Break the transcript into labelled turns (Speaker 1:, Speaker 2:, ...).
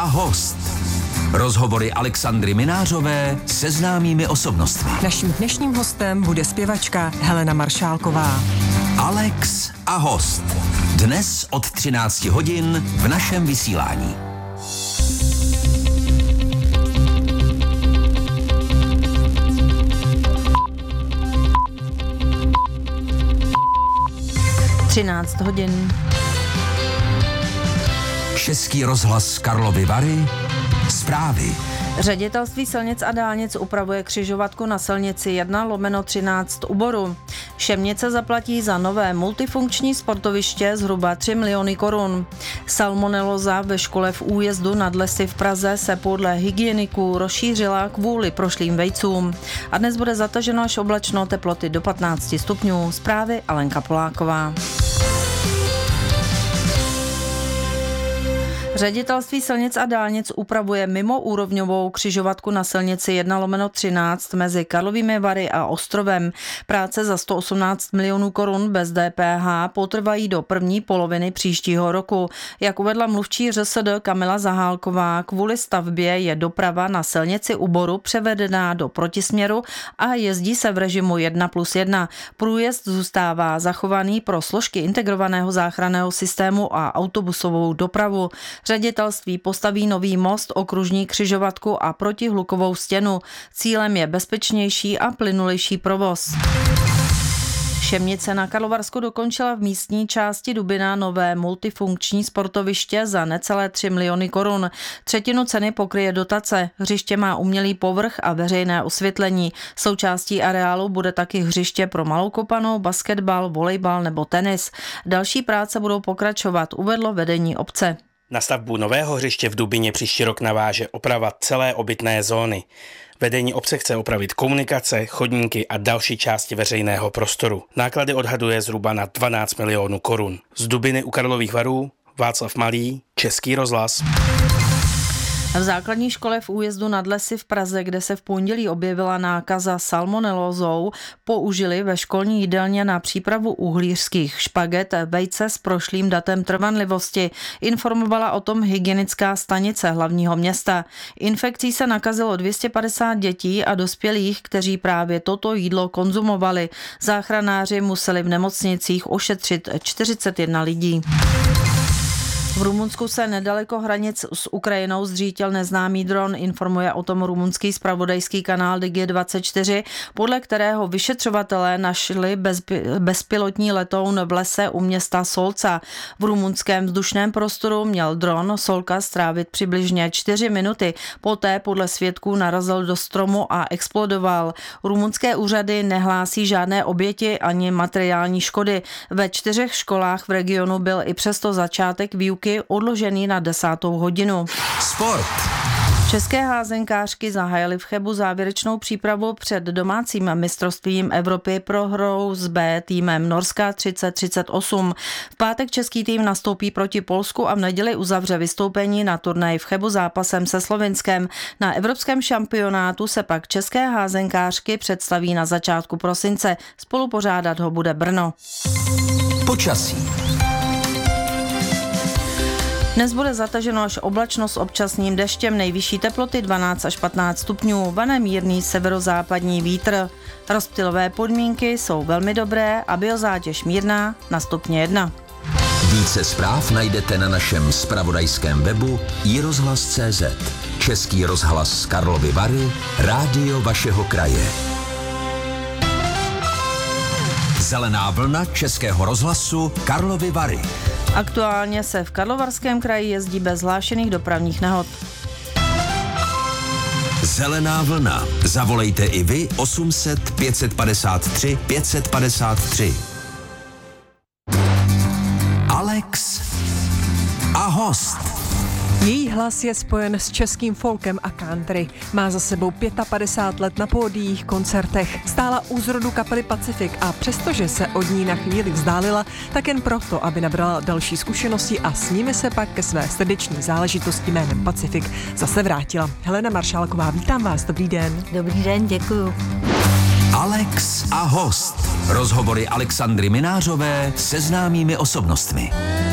Speaker 1: host. Rozhovory Alexandry Minářové se známými osobnostmi.
Speaker 2: Naším dnešním hostem bude zpěvačka Helena Maršálková.
Speaker 1: Alex a host. Dnes od 13 hodin v našem vysílání.
Speaker 3: hodin.
Speaker 1: Český rozhlas Karlovy Vary. Zprávy.
Speaker 3: Ředitelství silnic a dálnic upravuje křižovatku na silnici 1/13 u Boru. Šemnice zaplatí za nové multifunkční sportoviště zhruba 3 miliony korun. Salmonelóza ve škole v Újezdu nad Lesy v Praze se podle hygieniků rozšířila kvůli prošlým vejcům. A dnes bude zataženo až oblačno, teploty do 15 stupňů. Zprávy Alenka Poláková. Ředitelství silnic a dálnic upravuje mimoúrovňovou křižovatku na silnici 1/13 mezi Karlovými Vary a Ostrovem. Práce za 118 milionů korun bez DPH potrvají do první poloviny příštího roku. Jak uvedla mluvčí ŘSD Kamila Zahálková, kvůli stavbě je doprava na silnici u Boru převedená do protisměru a jezdí se v režimu 1+1. Průjezd zůstává zachovaný pro složky integrovaného záchranného systému a autobusovou dopravu. Ředitelství postaví nový most, okružní křižovatku a protihlukovou stěnu. Cílem je bezpečnější a plynulejší provoz. Šemnice na Karlovarsku dokončila v místní části Dubina nové multifunkční sportoviště za necelé 3 miliony korun. Třetinu ceny pokryje dotace. Hřiště má umělý povrch a veřejné osvětlení. Součástí areálu bude taky hřiště pro malou kopanou, basketbal, volejbal nebo tenis. Další práce budou pokračovat, uvedlo vedení obce.
Speaker 4: Na stavbu nového hřiště v Dubině příští rok naváže oprava celé obytné zóny. Vedení obce chce opravit komunikace, chodníky a další části veřejného prostoru. Náklady odhaduje zhruba na 12 milionů korun. Z Dubiny u Karlových Varů Václav Malý, Český rozhlas.
Speaker 3: V základní škole v Újezdu nad Lesy v Praze, kde se v pondělí objevila nákaza salmonelózou, použili ve školní jídelně na přípravu uhlířských špaget vejce s prošlým datem trvanlivosti. Informovala o tom hygienická stanice hlavního města. Infekcí se nakazilo 250 dětí a dospělých, kteří právě toto jídlo konzumovali. Záchranáři museli v nemocnicích ošetřit 41 lidí. V Rumunsku se nedaleko hranic s Ukrajinou zřítil neznámý dron, informuje o tom rumunský zpravodajský kanál Digi24, podle kterého vyšetřovatelé našli bezpilotní letoun v lese u města Solca. V rumunském vzdušném prostoru měl dron Solka strávit přibližně 4 minuty, poté podle svědků narazil do stromu a explodoval. Rumunské úřady nehlásí žádné oběti ani materiální škody. Ve 4 školách v regionu byl i přesto začátek výuky odložený na 10. hodinu.
Speaker 1: Sport.
Speaker 3: České házenkářky zahájily v Chebu závěrečnou přípravu před domácím mistrovstvím Evropy prohrou s B týmem Norska 30-38. V pátek český tým nastoupí proti Polsku a v neděli uzavře vystoupení na turnaji v Chebu zápasem se Slovinskem. Na evropském šampionátu se pak české házenkářky představí na začátku prosince. Spolupořádat ho bude Brno.
Speaker 1: Počasí.
Speaker 3: Dnes bude zataženo až oblačno s občasným deštěm, nejvyšší teploty 12 až 15 stupňů, vane mírný severozápadní vítr. Rozptylové podmínky jsou velmi dobré a biozátěž mírná na stupně 1.
Speaker 1: Více zpráv najdete na našem zpravodajském webu iRozhlas.cz. Český rozhlas Karlovy Vary, rádio vašeho kraje. Zelená vlna Českého rozhlasu Karlovy Vary.
Speaker 3: Aktuálně se v Karlovarském kraji jezdí bez hlášených dopravních nehod.
Speaker 1: Zelená vlna. Zavolejte i vy 800 553 553. Alex a host.
Speaker 2: Její hlas je spojen s českým folkem a country. Má za sebou 55 let na pódiích, koncertech. Stála u zrodu kapely Pacific a přestože se od ní na chvíli vzdálila, tak jen proto, aby nabrala další zkušenosti a s nimi se pak ke své srdeční záležitosti jménem Pacific zase vrátila. Helena Maršálková, vítám vás, dobrý den.
Speaker 5: Dobrý den, děkuju.
Speaker 1: Alex a host. Rozhovory Alexandry Minářové se známými osobnostmi.